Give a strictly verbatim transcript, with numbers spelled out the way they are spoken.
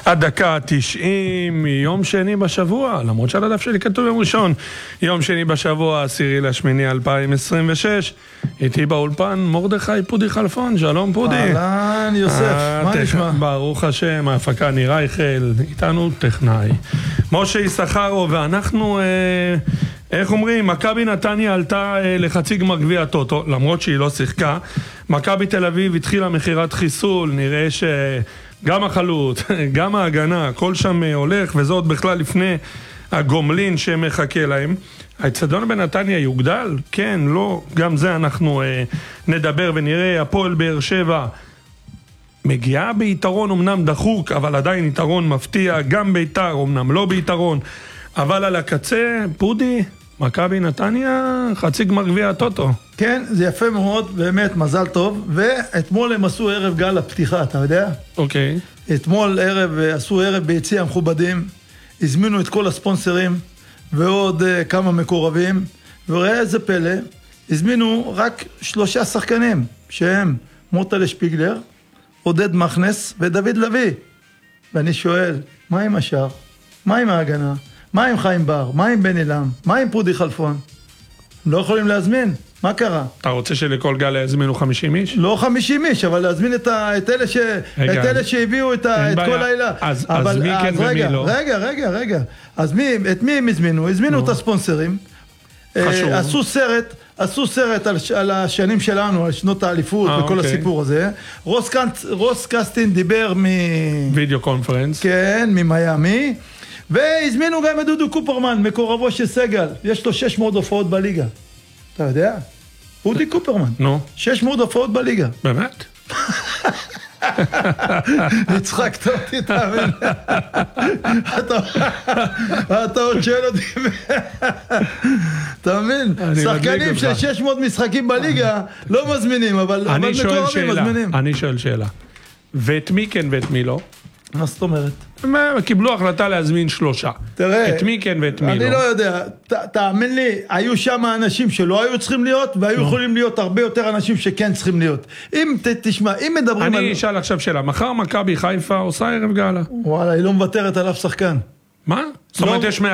הדקה ה-תשעים מיום שני בשבוע, למרות שעל הדף שלי כתוב יום ראשון, יום שני בשבוע, עשירי לשמיני אלפיים עשרים ושש. איתי באולפן מרדכי פודי חלפון. שלום פודי. אהלן יוסף, מה נשמע? ברוך השם, ההפקה ניר רייכל, איתנו טכנאי משה יששכרוב, ואנחנו איך אומרים, מכבי נתניה עלתה לחצי גמר גביע הטוטו, למרות שהיא לא שיחקה. מכבי תל אביב התחילה מחירת חיסול, נראה שגם החלוץ, גם ההגנה, כל שם הולך, וזה עוד בכלל לפני הגומלין שמחכה להם. האצטדיון בנתניה יוגדל? כן, לא, גם זה אנחנו אה, נדבר ונראה. הפועל באר שבע מגיעה ביתרון אמנם דחוק, אבל עדיין יתרון מפתיע, גם ביתר אמנם לא ביתרון, אבל על הקצה, פודי, מכבי נתניה, חצי גמר גביע הטוטו. כן, זה יפה מאוד, באמת, מזל טוב. ואתמול הם עשו ערב גל הפתיחה, אתה יודע? אוקיי. אתמול ערב, עשו ערב ביציע המכובדים, הזמינו את כל הספונסרים ועוד uh, כמה מקורבים, וראה איזה פלא, הזמינו רק שלושה שחקנים, שהם מוטלה שפיגלר, עודד מכנס ודוד לוי. ואני שואל, מה עם השאר? מה עם ההגנה? מה עם חיים בר? מה עם בן אילם? מה עם פודי חלפון? לא יכולים להזמין. מה קרה? אתה רוצה שלכל גל להזמינו חמישים איש? לא חמישים איש, אבל להזמין את, ה, את, אלה, ש, את אלה שהביאו את, ה, את כל העילה. אז, אבל, אז מי כן אז ומי רגע, לא? רגע, רגע, רגע. אז מי, את מי הם הזמינו? הזמינו נו. את הספונסרים. חשוב. אה, עשו סרט, עשו סרט על, על השנים שלנו, על שנות האליפות וכל אוקיי. הסיפור הזה. רוס, קנט, רוס קסטין דיבר מ... וידאו קונפרנס. כן, ממיימי. והזמינו גם את דודו קופרמן, מקורבו של סגל. יש לו שש מאות הופעות בליגה. אתה יודע? אודי קופרמן. נו. שש מאות הופעות בליגה. באמת? הצחקת אותי, תאמין. אתה עוד שואל אותי. תאמין, שחקנים של שש מאות משחקים בליגה לא מזמינים, אבל מקורבים מזמינים. אני שואל שאלה. ואת מי כן ואת מי לא? מה זאת אומרת? קיבלו החלטה להזמין שלושה. תראה, את מי כן ואת מי לא? אני לא יודע, תאמין לי, היו שם אנשים שלא היו צריכים להיות, והיו יכולים להיות הרבה יותר אנשים שכן צריכים להיות. אם תשמע, אם מדברים על... אני אשאל עכשיו שאלה, מחר מכבי חיפה עושה ערב גאלה? וואלה, היא לא מוותרת על אף שחקן. מה? זאת אומרת, יש